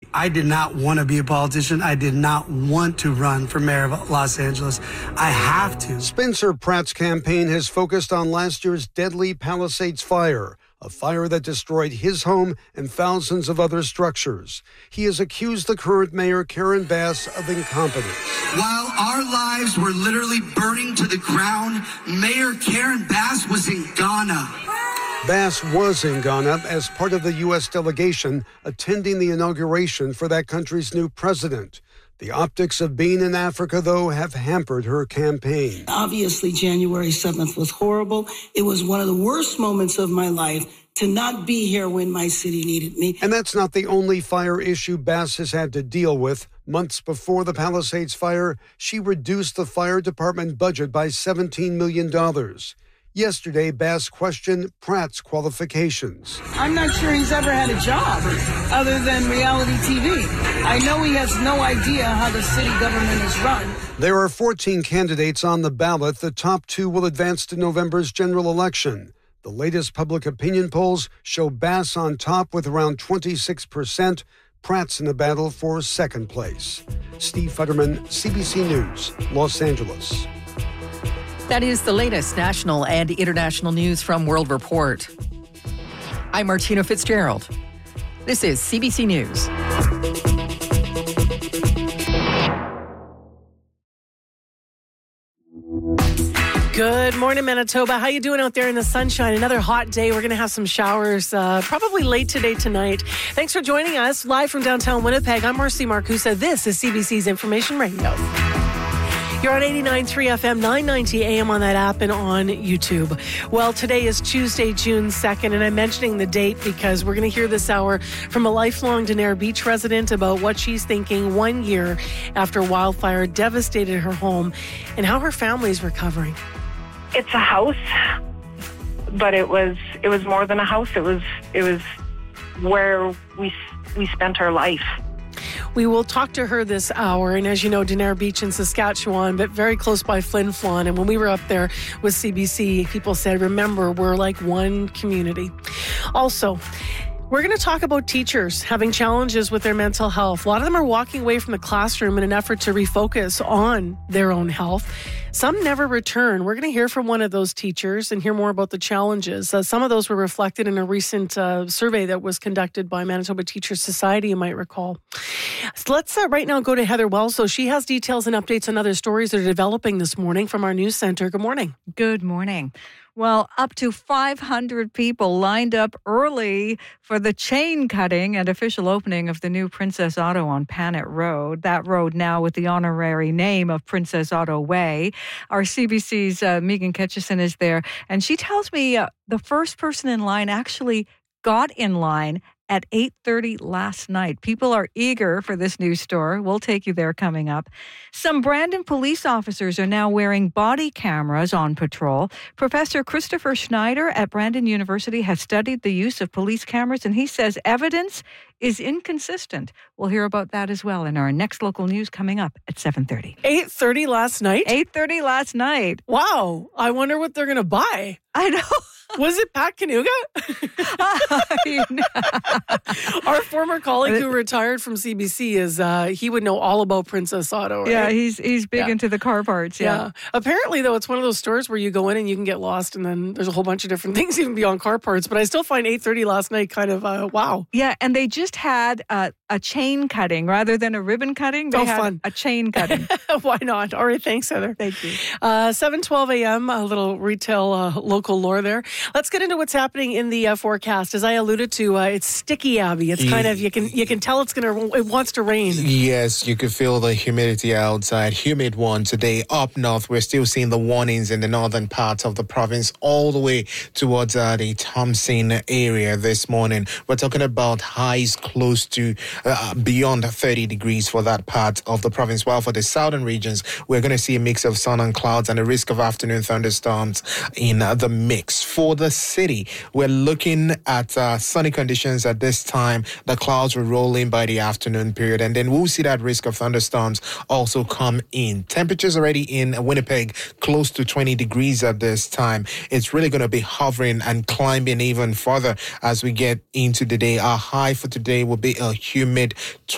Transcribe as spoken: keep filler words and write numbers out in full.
I did not want to be a politician. I did not want to run for mayor of Los Angeles. I have to. Spencer Pratt's campaign has focused on last year's deadly Palisades fire, a fire that destroyed his home and thousands of other structures. He has accused the current mayor, Karen Bass, of incompetence. While our lives were literally burning to the ground, Mayor Karen Bass was in Ghana. Bass was in Ghana as part of the U S delegation attending the inauguration for that country's new president. The optics of being in Africa, though, have hampered her campaign. Obviously, January seventh was horrible. It was one of the worst moments of my life to not be here when my city needed me. And that's not the only fire issue Bass has had to deal with. Months before the Palisades fire, she reduced the fire department budget by seventeen million dollars. Yesterday, Bass questioned Pratt's qualifications. I'm not sure he's ever had a job other than reality T V. I know he has no idea how the city government is run. There are fourteen candidates on the ballot. The top two will advance to November's general election. The latest public opinion polls show Bass on top with around twenty-six percent. Pratt's in the battle for second place. Steve Futterman, C B C News, Los Angeles. That is the latest national and international news from World Report. I'm Martina Fitzgerald. This is C B C News. Good morning, Manitoba. How you doing out there in the sunshine? Another hot day. We're going to have some showers uh, probably late today, tonight. Thanks for joining us live from downtown Winnipeg. I'm Marcy Marcusa. This is C B C's Information Radio. You're on eighty-nine point three F M, nine ninety A M on that app and on YouTube. Well, today is Tuesday, June second, and I'm mentioning the date because we're going to hear this hour from a lifelong Denair Beach resident about what she's thinking one year after wildfire devastated her home and how her family's recovering. It's a house, but it was it was more than a house. It was it was where we we spent our life. We will talk to her this hour, and as you know, Denair Beach in Saskatchewan, but very close by Flin Flon. And when we were up there with C B C, people said, remember, we're like one community. Also, we're going to talk about teachers having challenges with their mental health. A lot of them are walking away from the classroom in an effort to refocus on their own health. Some never return. We're going to hear from one of those teachers and hear more about the challenges. Uh, some of those were reflected in a recent uh, survey that was conducted by Manitoba Teachers Society, you might recall. So let's uh, right now go to Heather Wells. So she has details and updates on other stories that are developing this morning from our news center. Good morning. Good morning. Well, up to five hundred people lined up early for the chain cutting and official opening of the new Princess Auto on Panet Road. That road now with the honorary name of Princess Auto Way. Our C B C's uh, Megan Ketchison is there, and she tells me uh, the first person in line actually got in line at eight thirty last night. People are eager for this new store. We'll take you there coming up. Some Brandon police officers are now wearing body cameras on patrol. Professor Christopher Schneider at Brandon University has studied the use of police cameras, and he says evidence is inconsistent. We'll hear about that as well in our next local news coming up at seven thirty. eight thirty last night? eight thirty last night. Wow. I wonder what they're going to buy. I know. Was it Pat Kanuga? Our former colleague who retired from C B C is, uh, he would know all about Princess Auto, right? Yeah, he's he's big yeah. into the car parts, yeah. yeah. Apparently, though, it's one of those stores where you go in and you can get lost, and then there's a whole bunch of different things even beyond car parts. But I still find eight thirty last night kind of, uh, wow. Yeah, and they just had uh, a chain cutting rather than a ribbon cutting. They oh, had fun. a chain cutting. Why not? All right, thanks, Heather. Thank you. Uh, seven twelve a.m., a little retail uh, local lore there. Let's get into what's happening in the uh, forecast. As I alluded to, uh, it's sticky, Abby. It's kind of, you can you can tell it's going to, it wants to rain. Yes, you can feel the humidity outside. Humid one today up north. We're still seeing the warnings in the northern part of the province all the way towards uh, the Thompson area this morning. We're talking about highs close to uh, beyond thirty degrees for that part of the province. While for the southern regions, we're going to see a mix of sun and clouds and a risk of afternoon thunderstorms in uh, the mix. For the city, we're looking at uh, sunny conditions at this time. The clouds will roll in by the afternoon period, and then we'll see that risk of thunderstorms also come in. Temperatures already in Winnipeg close to twenty degrees at this time. It's really going to be hovering and climbing even further as we get into the day. Our high for today will be a humid